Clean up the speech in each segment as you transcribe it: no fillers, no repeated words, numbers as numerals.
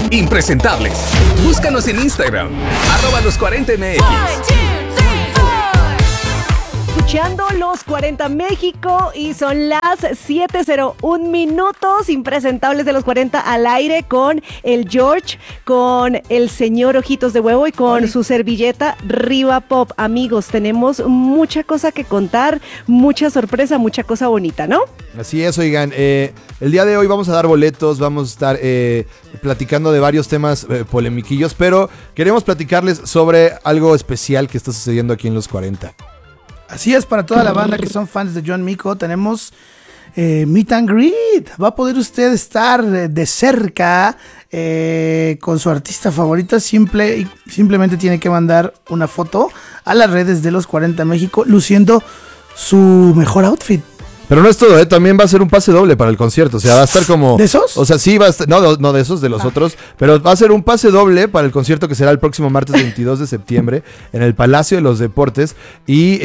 Impresentables. Búscanos en Instagram, @los40mx. Escuchando Los 40 México y son las 7:01 minutos. Impresentables de Los 40 al aire con el George, con el señor Ojitos de Huevo y con su servilleta Riva Pop. Amigos, tenemos mucha cosa que contar, mucha sorpresa, mucha cosa bonita, ¿no? Así es, oigan, el día de hoy vamos a dar boletos, vamos a estar platicando de varios temas polemiquillos, pero queremos platicarles sobre algo especial que está sucediendo aquí en Los 40. Así es, para toda la banda que son fans de John Mico, tenemos Meet and Greet. Va a poder usted estar de cerca con su artista favorita. Simplemente tiene que mandar una foto a las redes de Los 40 México luciendo su mejor outfit. Pero no es todo, también va a ser un pase doble para el concierto, o sea, va a estar como... ¿De esos? O sea, sí, va a estar, no de esos, de los otros, pero va a ser un pase doble para el concierto que será el próximo martes 22 de septiembre en el Palacio de los Deportes, y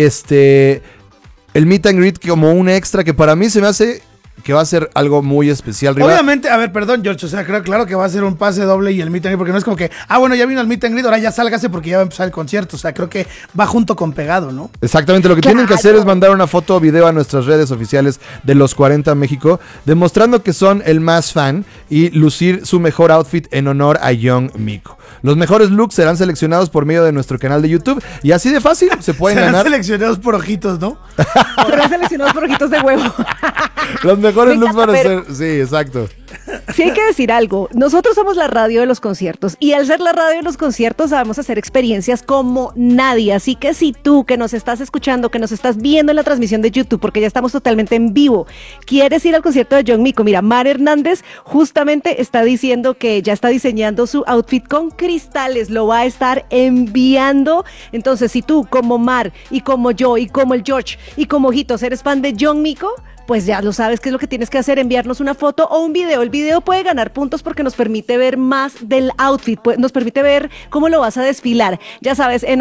el Meet and Greet como un extra que para mí se me hace que va a ser algo muy especial. Obviamente, a ver, perdón, George, o sea, claro que va a ser un pase doble y el Meet and Greet, porque no es como que, bueno, ya vino el Meet and Greet, ahora ya sálgase porque ya va a empezar el concierto, o sea, creo que va junto con pegado, ¿no? Exactamente, lo que tienen que hacer es mandar una foto o video a nuestras redes oficiales de Los 40 México, demostrando que son el más fan y lucir su mejor outfit en honor a Young Mico. Los mejores looks serán seleccionados por medio de nuestro canal de YouTube y así de fácil se pueden ganar. Serán seleccionados por ojitos, ¿no? Serán seleccionados por Ojitos de Huevo. Los mejores looks van a ser, sí, exacto. Sí, hay que decir algo. Nosotros somos la radio de los conciertos y al ser la radio de los conciertos sabemos hacer experiencias como nadie. Así que si tú que nos estás escuchando, que nos estás viendo en la transmisión de YouTube, porque ya estamos totalmente en vivo, quieres ir al concierto de John Mico, mira, Mar Hernández justamente está diciendo que ya está diseñando su outfit con cristales, lo va a estar enviando. Entonces, si tú como Mar y como yo y como el George y como Ojitos eres fan de John Mico, pues ya lo sabes qué es lo que tienes que hacer, enviarnos una foto o un video. El video puede ganar puntos porque nos permite ver más del outfit, nos permite ver cómo lo vas a desfilar. Ya sabes, en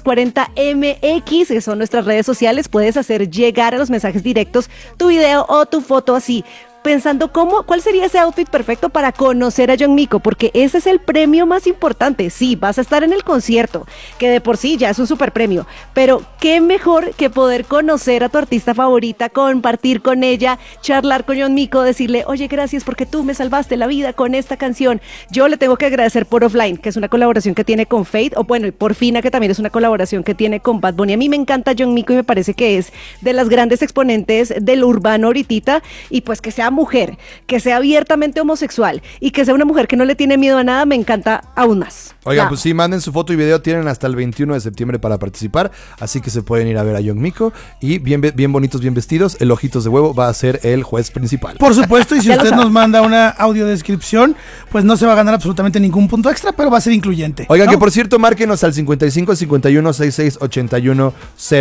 @los40mx, que son nuestras redes sociales, puedes hacer llegar a los mensajes directos tu video o tu foto así, pensando cuál sería ese outfit perfecto para conocer a John Mico, porque ese es el premio más importante. Sí, vas a estar en el concierto, que de por sí ya es un super premio, pero qué mejor que poder conocer a tu artista favorita, compartir con ella, charlar con John Mico, decirle, oye, gracias porque tú me salvaste la vida con esta canción. Yo le tengo que agradecer por Offline, que es una colaboración que tiene con Fate, o bueno, y por Fina, que también es una colaboración que tiene con Bad Bunny. A mí me encanta John Mico y me parece que es de las grandes exponentes del urbano ahorita, y pues que sea mujer, que sea abiertamente homosexual y que sea una mujer que no le tiene miedo a nada, me encanta aún más. Oigan, pues sí, manden su foto y video, tienen hasta el 21 de septiembre para participar, así que se pueden ir a ver a John Mico y bien bonitos, bien vestidos. El Ojitos de Huevo va a ser el juez principal. Por supuesto, y si usted nos manda una audiodescripción, pues no se va a ganar absolutamente ningún punto extra, pero va a ser incluyente. Oigan, ¿no? Que por cierto, márquenos al 55 51 66 81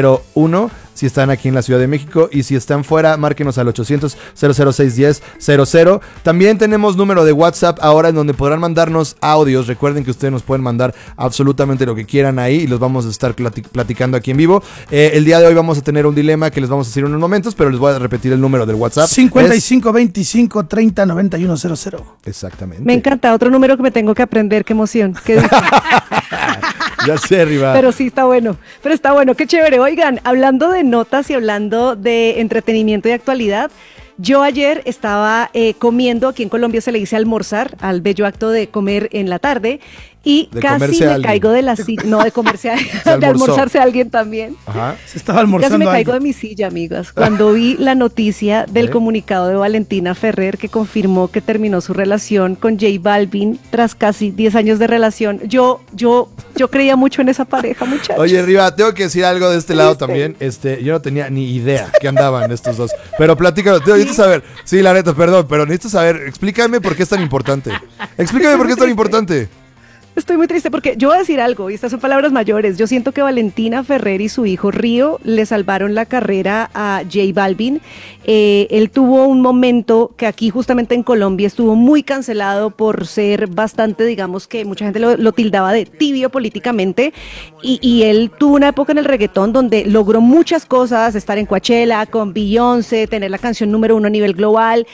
01 si están aquí en la Ciudad de México, y si están fuera, márquenos al 800 00610 00. También tenemos número de WhatsApp ahora en donde podrán mandarnos audios. Recuerden que ustedes nos pueden mandar absolutamente lo que quieran ahí y los vamos a estar platicando aquí en vivo. El día de hoy vamos a tener un dilema que les vamos a decir en unos momentos, pero les voy a repetir el número del WhatsApp. 55 25 30 91 00. Exactamente. Me encanta, otro número que me tengo que aprender, qué emoción. Ya sé, Riva. Pero sí, está bueno, qué chévere. Oigan, hablando de notas y hablando de entretenimiento y actualidad, yo ayer estaba comiendo, aquí en Colombia se le dice almorzar, al bello acto de comer en la tarde, y de casi me caigo de la silla, no, de comerse de almorzarse a alguien también. Ajá. Se estaba almorzando. Casi me caigo de mi silla, amigas, cuando vi la noticia del comunicado de Valentina Ferrer que confirmó que terminó su relación con J Balvin tras casi 10 años de relación. Yo creía mucho en esa pareja, muchachos. Oye, Riva, tengo que decir algo de este lado también. Yo no tenía ni idea que andaban estos dos. Pero platícanos, necesito saber. Sí, la neta, perdón, pero necesito saber. Explícame por qué es tan importante. Explícame por qué es tan importante. Estoy muy triste porque yo voy a decir algo, y estas son palabras mayores. Yo siento que Valentina Ferrer y su hijo Río le salvaron la carrera a J Balvin. Él tuvo un momento que aquí justamente en Colombia estuvo muy cancelado por ser bastante, digamos que mucha gente lo tildaba de tibio políticamente, y él tuvo una época en el reggaetón donde logró muchas cosas, estar en Coachella con Beyoncé, tener la canción número 1 a nivel global.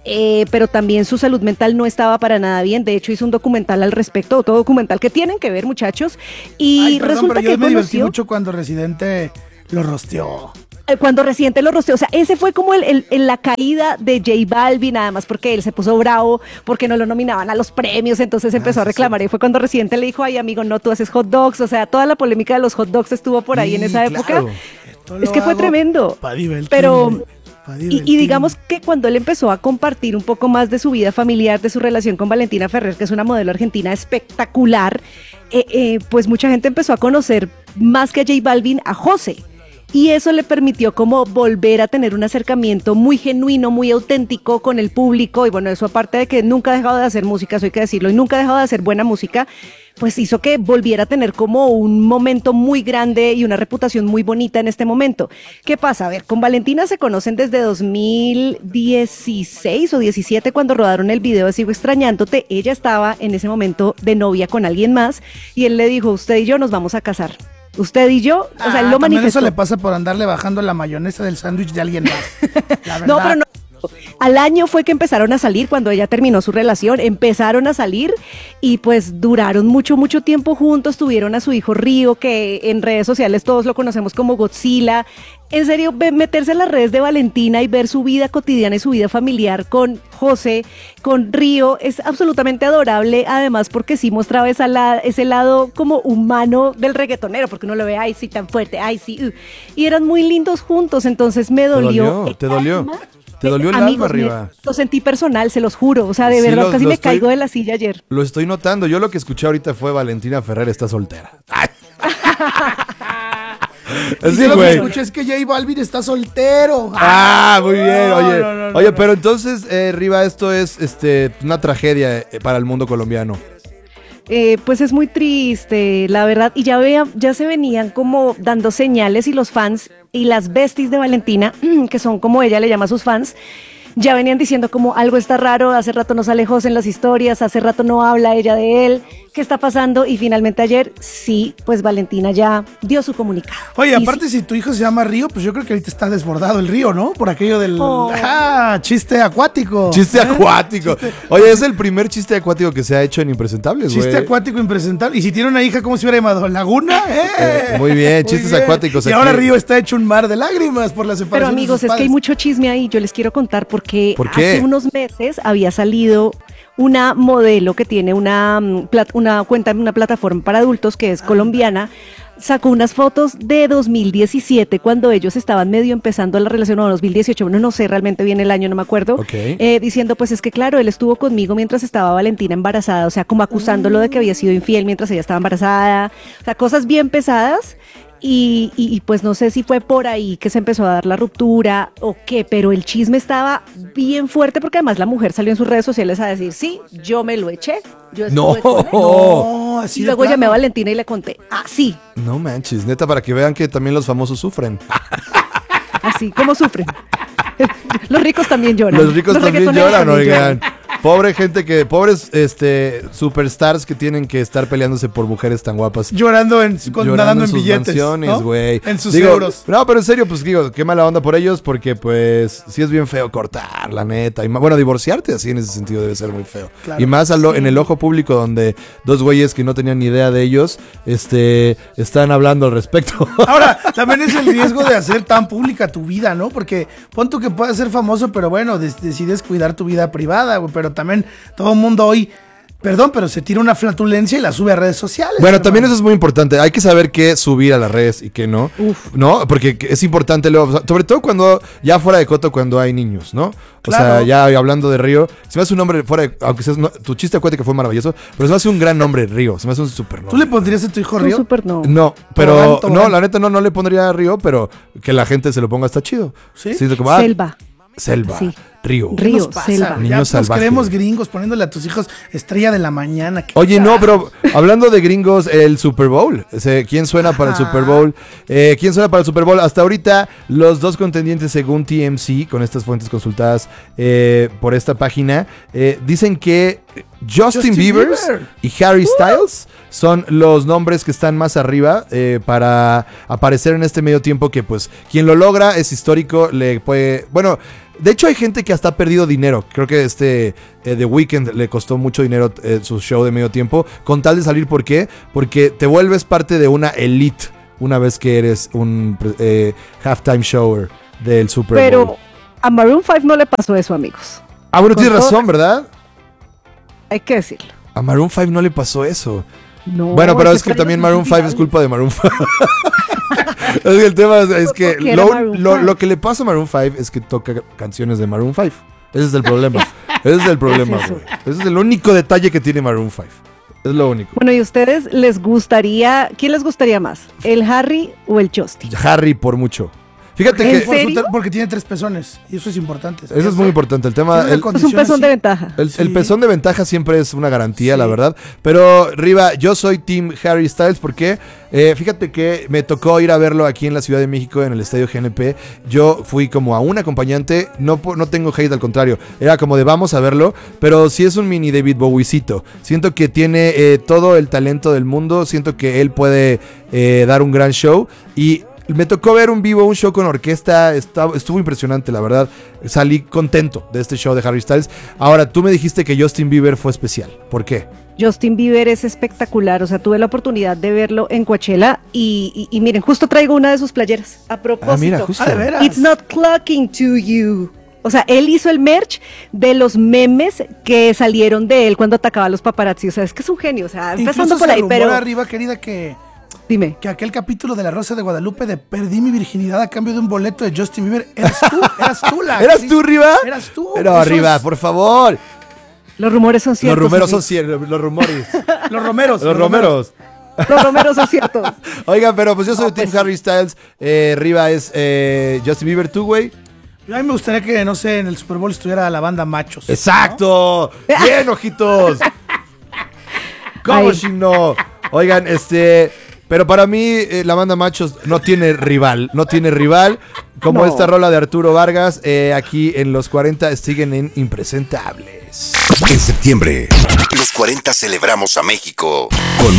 pero también su salud mental no estaba para nada bien. De hecho, hizo un documental al respecto, otro documental que tienen que ver, muchachos. Y Ay, perdón, resulta pero yo que me divertí conoció... mucho cuando Residente lo rosteó. Cuando Residente lo rosteó, o sea, ese fue como la caída de J Balvin, nada más porque él se puso bravo, porque no lo nominaban a los premios, entonces empezó a reclamar, y fue cuando Residente le dijo, ay amigo, no, tú haces hot dogs, o sea, toda la polémica de los hot dogs estuvo por ahí en esa época. Es que fue tremendo, pero... Y digamos que cuando él empezó a compartir un poco más de su vida familiar, de su relación con Valentina Ferrer, que es una modelo argentina espectacular, pues mucha gente empezó a conocer más que a J Balvin, a José. Y eso le permitió como volver a tener un acercamiento muy genuino, muy auténtico con el público. Y bueno, eso aparte de que nunca ha dejado de hacer música, eso hay que decirlo, y nunca ha dejado de hacer buena música, pues hizo que volviera a tener como un momento muy grande y una reputación muy bonita en este momento. ¿Qué pasa? A ver, con Valentina se conocen desde 2016 o 17 cuando rodaron el video de Sigo Extrañándote. Ella estaba en ese momento de novia con alguien más y él le dijo, usted y yo nos vamos a casar. Usted y yo, o sea, él lo manifestó. Eso le pasa por andarle bajando la mayonesa del sándwich de alguien más. La verdad. No, pero no. Al año fue que empezaron a salir, cuando ella terminó su relación, empezaron a salir y pues duraron mucho tiempo juntos, tuvieron a su hijo Río, que en redes sociales todos lo conocemos como Godzilla. En serio, meterse en las redes de Valentina y ver su vida cotidiana y su vida familiar con José, con Río, es absolutamente adorable, además porque sí mostraba ese lado como humano del reggaetonero, porque uno lo ve, ay sí, tan fuerte, ay sí, y eran muy lindos juntos, entonces me dolió. ¿Te dolió? Te dolió el alma arriba. Lo sentí personal, se los juro. O sea, de verdad, casi me caigo de la silla ayer. Lo estoy notando. Yo lo que escuché ahorita fue Valentina Ferrer está soltera. Sí, yo lo que escuché es que J Balvin está soltero. Muy bien. Oye, pero entonces, Riva, esto es una tragedia para el mundo colombiano. Pues es muy triste, la verdad, y ya se venían como dando señales y los fans y las besties de Valentina, que son como ella le llama a sus fans, ya venían diciendo como algo está raro, hace rato no sale José en las historias, hace rato no habla ella de él, ¿qué está pasando? Y finalmente ayer, sí, pues Valentina ya dio su comunicado. Oye, aparte si tu hijo se llama Río, pues yo creo que ahorita está desbordado el río, ¿no? Por aquello del chiste acuático. Chiste acuático. Oye, es el primer chiste acuático que se ha hecho en Impresentables, güey. Chiste acuático impresentable. Y si tiene una hija, ¿cómo se hubiera llamado? ¿Laguna? Muy bien, chistes acuáticos. Y ahora Río está hecho un mar de lágrimas por la separación. Pero amigos, es que hay mucho chisme ahí, yo les quiero contar porque ¿Por qué? Hace unos meses había salido una modelo que tiene una cuenta en una plataforma para adultos que es colombiana, sacó unas fotos de 2017 cuando ellos estaban medio empezando la relación, o 2018, bueno, no sé realmente bien el año, no me acuerdo, diciendo pues es que claro, él estuvo conmigo mientras estaba Valentina embarazada, o sea, como acusándolo de que había sido infiel mientras ella estaba embarazada, o sea, cosas bien pesadas. Y pues no sé si fue por ahí que se empezó a dar la ruptura o qué, pero el chisme estaba bien fuerte porque además la mujer salió en sus redes sociales a decir, sí, yo me lo eché, yo estuve con él. No, así y luego llamé a Valentina y le conté, sí. No manches, neta, para que vean que también los famosos sufren. Así, ¿cómo sufren? Los ricos también lloran. Los ricos también lloran, oigan. Pobre gente pobres superstars que tienen que estar peleándose por mujeres tan guapas. Llorando nadando en billetes, mansiones, güey. En sus euros. No, pero en serio, pues digo, qué mala onda por ellos, porque pues sí es bien feo cortar, la neta. Y bueno, divorciarte así en ese sentido debe ser muy feo. Claro, y más en el ojo público donde dos güeyes que no tenían ni idea de ellos, están hablando al respecto. Ahora, también es el riesgo de hacer tan pública tu vida, ¿no? Porque pon tú que puedas ser famoso, pero bueno, decides cuidar tu vida privada, güey, pero también todo el mundo hoy, perdón, pero se tira una flatulencia y la sube a redes sociales. Bueno, también eso es muy importante. Hay que saber qué subir a las redes y qué no. ¿No? Porque es importante luego, sobre todo cuando, ya fuera de coto, cuando hay niños, ¿no? Claro. O sea, ya hablando de Río, se me hace un nombre fuera de, aunque seas, tu chiste acuático fue maravilloso, pero se me hace un gran nombre, Río. Se me hace un super nombre. ¿Tú le pondrías a tu hijo Río? Super no. No, pero no, la neta no le pondría Río, pero que la gente se lo ponga está chido. ¿Sí? Como, Selva. Sí. Río. Selva. Niños salvajes. Nos creemos gringos poniéndole a tus hijos Estrella de la Mañana. Oye, no, pero hablando de gringos, el Super Bowl. ¿Quién suena para el Super Bowl? ¿Quién suena para el Super Bowl? Hasta ahorita, los dos contendientes, según TMZ, con estas fuentes consultadas por esta página, dicen que Justin Bieber y Harry Styles son los nombres que están más arriba para aparecer en este medio tiempo que pues quien lo logra es histórico, le puede... Bueno, de hecho hay gente que hasta ha perdido dinero. Creo que The Weeknd le costó mucho dinero su show de medio tiempo con tal de salir. ¿Por qué? Porque te vuelves parte de una elite una vez que eres un halftime shower del Super Bowl. Pero a Maroon 5 no le pasó eso, amigos. Ah, bueno, tienes Con razón, todo- ¿verdad? Hay que decirlo. A Maroon 5 no le pasó eso. No, Bueno, pero ese es que premio también es Maroon 5 viral. es culpa de Maroon 5. Es que el tema es que Porque era Maroon 5. lo que le pasa a Maroon 5 es que toca canciones de Maroon 5. Ese es el problema. Ese es el problema, Es eso. güey. Ese es el único detalle que tiene Maroon 5. Es lo único. Bueno, ¿y ustedes les gustaría, quién les gustaría más? ¿El Harry o el Justin? Harry por mucho. Fíjate ¿En que serio? Porque tiene 3 pezones. Y eso es importante. eso es muy importante. El tema, Tiene una el, Es un condición pezón así. de ventaja. el Sí. pezón de ventaja siempre es una garantía, Sí. la verdad. Pero, Riva, yo soy Team Harry Styles porque fíjate que me tocó ir a verlo aquí en la Ciudad de México, en el Estadio GNP. Yo fui como a un acompañante. No tengo hate, al contrario. Era como de vamos a verlo. Pero sí es un mini David Bowiecito. Siento que tiene todo el talento del mundo. Siento que él puede dar un gran show. Y me tocó ver un show con orquesta, estuvo impresionante, la verdad. Salí contento de este show de Harry Styles. Ahora, tú me dijiste que Justin Bieber fue especial. ¿Por qué? Justin Bieber es espectacular, o sea, tuve la oportunidad de verlo en Coachella y miren, justo traigo una de sus playeras. A propósito, Ah, mira, justo. Ah, de veras. It's not clocking to you. O sea, él hizo el merch de los memes que salieron de él cuando atacaba a los paparazzi. O sea, es que es un genio, o sea, empezando Incluso por se ahí, rumora pero arriba, querida, que dime. aquel capítulo de La Rosa de Guadalupe de Perdí mi virginidad a cambio de un boleto de Justin Bieber, eras tú la ¿Eras actriz. tú, Riva? Eras tú. Pero Eso arriba, es- por favor. Los rumores son ciertos. Los rumores son amigos. ciertos. Los rumores. Los Romeros. Los romeros. Los rumores son ciertos. Oigan, pero pues yo soy No, Team pues- Harry Styles. Riva es Justin Bieber, tú, güey. A mí me gustaría que, no sé, en el Super Bowl estuviera la banda Machos. ¡Exacto! ¡Bien, ojitos! ¿Cómo Ay. si no? Oigan, pero para mí la banda Machos no tiene rival. No tiene rival. Como No. esta rola de Arturo Vargas, aquí en los 40 siguen en impresentables. En septiembre, los 40 celebramos a México con